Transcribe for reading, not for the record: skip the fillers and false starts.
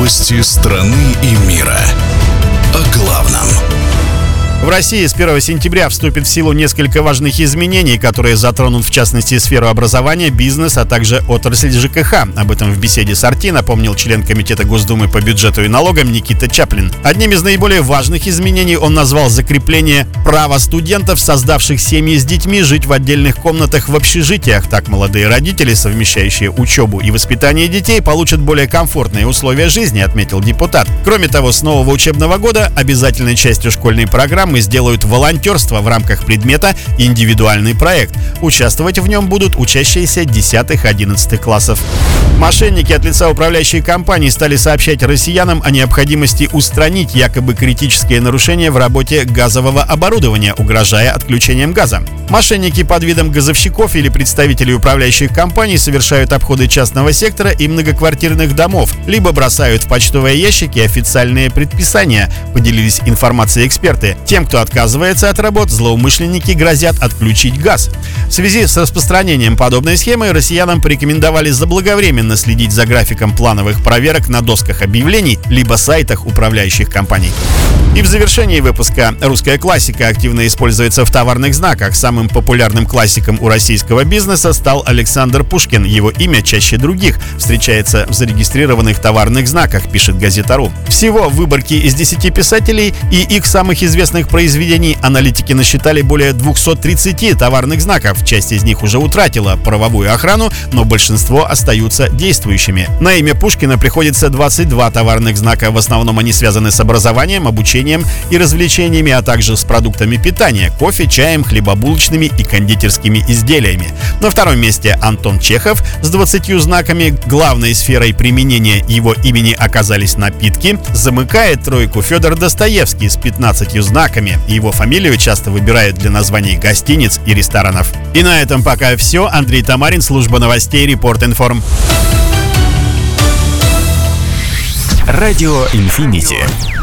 Новости страны и мира. О главном. В России с 1 сентября вступит в силу несколько важных изменений, которые затронут в частности сферу образования, бизнес, а также отрасль ЖКХ. Об этом в беседе с RT напомнил член Комитета Госдумы по бюджету и налогам Никита Чаплин. Одним из наиболее важных изменений он назвал закрепление права студентов, создавших семьи с детьми, жить в отдельных комнатах в общежитиях. Так молодые родители, совмещающие учебу и воспитание детей, получат более комфортные условия жизни, отметил депутат. Кроме того, с нового учебного года обязательной частью школьной программы сделают волонтерство в рамках предмета «Индивидуальный проект». Участвовать в нем будут учащиеся 10-11 классов. Мошенники от лица управляющей компании стали сообщать россиянам о необходимости устранить якобы критические нарушения в работе газового оборудования, угрожая отключением газа. Мошенники под видом газовщиков или представителей управляющих компаний совершают обходы частного сектора и многоквартирных домов, либо бросают в почтовые ящики официальные предписания, поделились информацией эксперты. Тем, кто отказывается от работ, злоумышленники грозят отключить газ. В связи с распространением подобной схемы россиянам порекомендовали заблаговременно следить за графиком плановых проверок на досках объявлений либо сайтах управляющих компаний. И в завершении выпуска русская классика активно используется в товарных знаках. Самым популярным классиком у российского бизнеса стал Александр Пушкин. Его имя чаще других встречается в зарегистрированных товарных знаках, пишет газета.ру. Всего в выборке из 10 писателей и их самых известных произведений аналитики насчитали более 230 товарных знаков. Часть из них уже утратила правовую охрану, но большинство остаются действующими. На имя Пушкина приходится 22 товарных знака. В основном они связаны с образованием, обучением и развлечениями, а также с продуктами питания, кофе, чаем, хлебобулочными и кондитерскими изделиями. На втором месте Антон Чехов с 20 знаками. Главной сферой применения его имени оказались напитки. Замыкает тройку Федор Достоевский с 15 знаками. Его фамилию часто выбирают для названий гостиниц и ресторанов. И на этом пока все. Андрей Тамарин, служба новостей Репорт-Информ. Радио Инфинити.